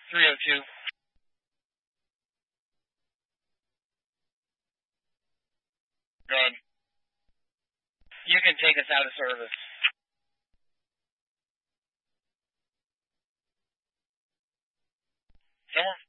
302. Good. You can take us out of service. Someone